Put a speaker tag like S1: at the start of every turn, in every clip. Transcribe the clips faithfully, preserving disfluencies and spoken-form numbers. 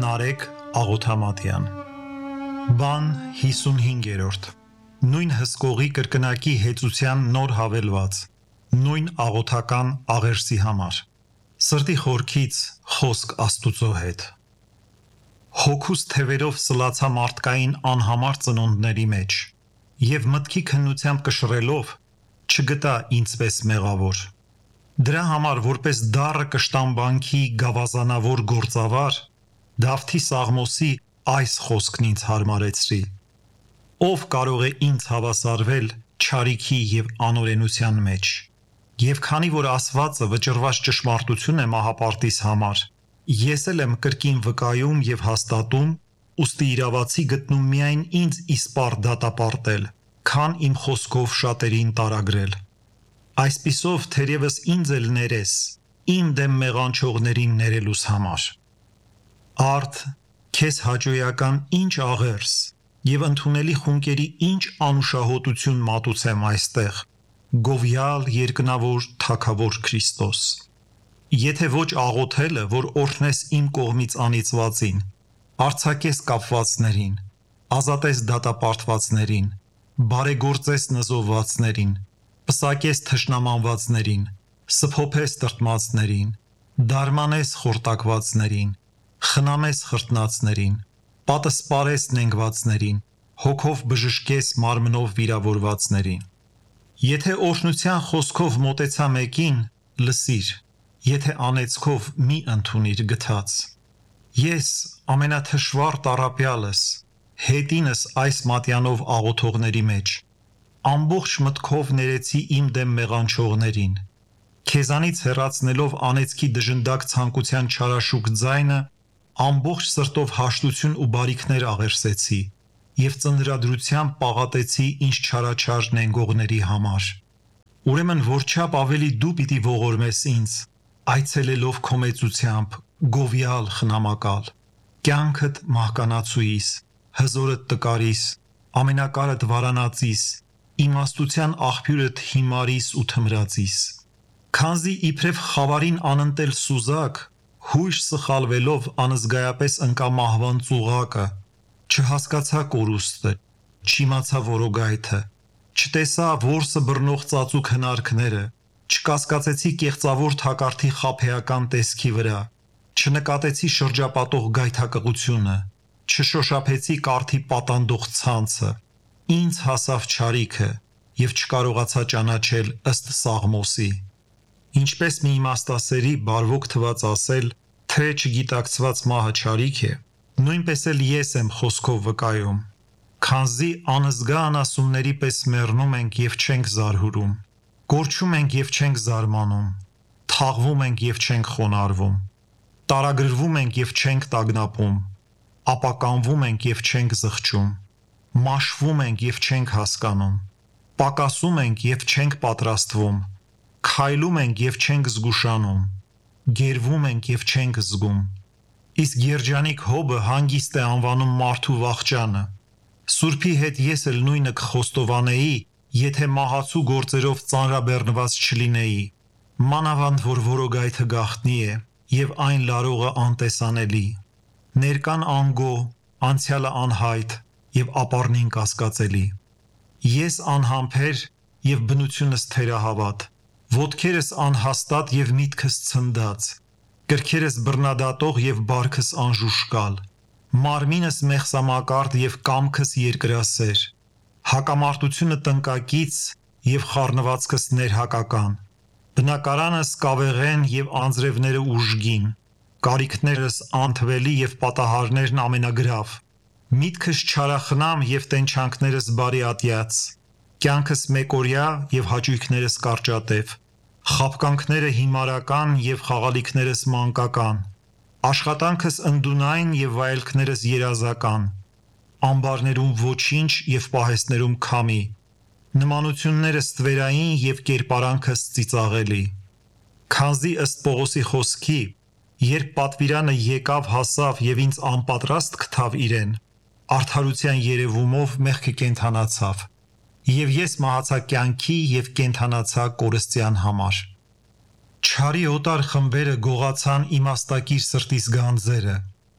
S1: Նարեկ Աղոթամատյան Բան հիսունհինգերորդ Նույն հսկողի կրկնակի հեծության նոր հավելված Նույն աղոթական աղերսի համար Սրտի խորքից խոսք Աստուծո հետ Հոգուս թևերով սլացա մարդկային անհամար ծնունդների մեջ և մտքի քննությամբ կշռելով չգտա ինձպես մեղավոր Դրա համար որպես դառը կշտամբանքի գավազանավոր գործավար Դավթի Սաղմոսի այս խոսքն ինձ հարմարեցրի Ով կարող է ինձ հավասարվել չարիքի և անօրենության մեջ Եվ քանի որ ասվածը վճռված ճշմարտություն է մահապարտիս համար Ես էլ եմ կրկին վկայում և հաստատում Ուստի իրավացի գտնում միայն ինձ իսպառ դատապարտել Քան իմ խոսքով շատերին տարագրել Այսպիսով թերևս ինձ էլ ներես Իմ դեմ մեղանչողներին ներելուս համար Արդ քեզ հաճոյական ինչ աղերս Եվ ընդունելի խունկերի ինչ անուշահոտություն մատուցեմ այստեղ Գովյալ երկնավոր թագավոր Քրիստոս Եթե ոչ աղոթելը, որ օրհնես իմ կողմից անիծվածին Արձակես կապվածներին Ազատես դատապարտվածներին Բարեգործես նզովվածներին Պսակես թշնամանվածներին Սփոփես տրտմածներին Դարմանես խորտակվածներին Խնամես խրտնածներին Պատսպարես նենգվածներին Հոգով բժշկես մարմնով վիրավորվածներին Եթե օրհնության խոսքով մոտեցա մեկին Լսիր Եթե անեծքով մի ընդունիր գթած Ես ամենաթշվառ տառապյալս Հետինս այս մատյանով աղոթողների մեջ Ամբողջ մտքով ներեցի իմ դեմ մեղանչողներին Քեզանից հեռացնելով անեծքի դժնդակ ցանկության չարաշուկ ձայնը Ամբողջ սրտով հաշտություն ու բարիքներ աղերսեցի Եվ ծննդրադրությամբ պաղատեցի ինձ չարաչար նենգողների համար Ուրեմն որչափ ավելի դու պիտի ողորմես ինձ Այցելելով քո մեծությամբ գովյալ խնամակալ Կյանքդ մահկանացուիս Հզորդ տկարիս Ամենակարդ վարանածիս Իմաստության աղբյուրդ հիմարիս ու թմրածիս Քանզի իբրև խավարին անընտել սուզակ Հույժ սխալվելով անզգայապես ընկա մահվան ծուղակը Չհասկացա կորուստը Չիմացա որոգայթը Չտեսա որսը բռնող ծածուկ հնարքները Չկասկածեցի կեղծավոր թակարդի խաբեական տեսքի վրա Չնկատեցի շրջապատող գայթակղությունը Չշոշափեցի կարդի պատանդող ցանցը Ինձ հասավ չարիքը և չկարողացա ճանաչել ըստ Սաղմոսի Ինչպես մի իմաստասերի բարվոք թված ասել Թե չգիտակցված մահը չարիք է Նույնպես էլ ես եմ խոսքով վկայում Քանզի անզգա անասունների պես մեռնում ենք և չենք զարհուրում Կորչում ենք և չենք զարմանում Թաղվում ենք և չենք խոնարհվում Տարագրվում ենք և չենք տագնապում Ապականվում ենք և չենք զղջում Մաշվում ենք և չենք հասկանում Պակասում ենք և չենք պատրաստվում Քայլում ենք և չենք զգուշանում Գերվում ենք և չենք զգում Իսկ երջանիկ Հոբը հանգիստ է անվանում մարդու վախճանը Սուրբի հետ ես էլ նույնը կխոստովանեի Եթե մահացու գործերով ծանրաբեռնված չլինեի Մանավանդ որ որոգայթը գաղտնի է Եվ այն լարողը անտեսանելի Ներկան անգո, անցյալը անհայտ Եվ ապառնին կասկածելի Ես անհամբեր և բնությունս թերահավատ Ոտքերս անհաստատ և միտքս ցնդած Կրքերս բռնադատող և բարքս անժուշկալ Մարմինս մեղսամակարդ և կամքս երկրասեր Հակամարտությունը տնկակից և խառնվածքս ներհակական Բնակարանս կավեղեն և անձրևները ուժգին Կարիքներս անթվելի և պատահարներն ամենագրավ Միտքս չարախնամ և տենչանքներս բարիատյաց Կյանքս մեկօրյա և հաճույքներս կարճատև Խաբկանքները հիմարական և խաղալիքներս մանկական Աշխատանքս ընդունայն և վայելքներս երազական Ամբարներում ոչինչ և պահեստներում քամի Նմանություններս ստվերային և կերպարանքս ծիծաղելի Քանզի ըստ Պողոսի խոսքի Երբ պատվիրանը եկավ հասավ և ինձ անպատրաստ գտավ իրեն Արդարության երևումով մեղքը կենդանացավ Եվ ես մահացա կյանքի և կենդանացա կորստյան համար Չարի օտար խմբերը գողացան իմաստակիր սրտիս գանձերը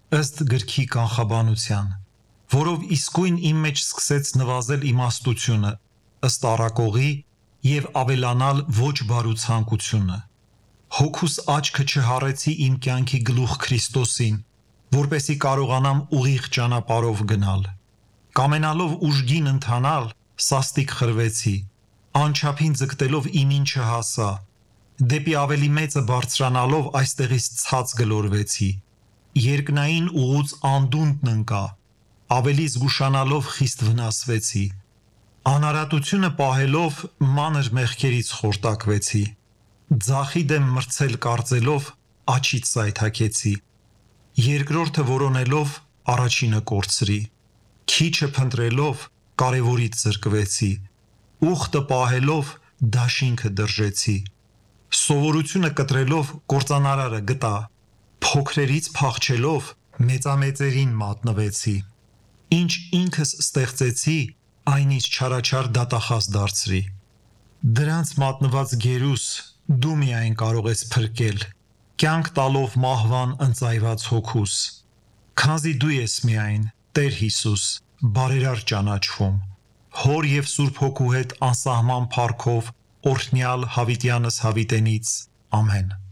S1: ըստ գրքի կանխաբանության, որով իսկույն իմ մեջ սկսեց նվազել իմաստությունը, ըստ առակողի և ավելանալ ոչ բարու ցանկությունը։ Հոգուս աչքը չհառեցի իմ կյանքի գլուխ Քրիստոսին, որպեսզի կարողանամ ուղիղ ճանապարհով գնալ։ Կամենալով ուժգին ընթանալ, սաստիկ խրվեցի, անչափին ձգտելով իմին չհասա, դեպի ավելի մեծը բարձրանալով այստեղից ցած գլորվեցի, երկնային ուղուց անդունդն ընկա, ավելի զգուշանալով խիստ վնասվեցի, անարատությունը պահելով մանր մեղքերից խորտակվեցի, ձախի դեմ մրցել կարծելով աջից սայթաքեցի, երկրորդը որոնելով առաջինը կորցրի, քիչը փնտրելով կարևորից զրկվեցի, ուխտը պահելով դաշինքը դրժեցի, սովորությունը կտրելով կործանարարը գտա, փոքրերից փախչելով մեծամեծերին մատնվեցի, ինչ ինքս ստեղծեցի, այն ինձ չարաչար դատախազ դարձրի։ Դրանց մատնված գերուս դու միայն կարող ես փրկել, կյանք տալով մահվան ընծայված հոգուս, քանզի դու ես միայն, Տեր Հիսուս, բարերար ճանաչվում, Հոր և Սուրբ Հոգու հետ անսահման փառքով օրհնյալ հավիտյանս հավիտենից, ամեն։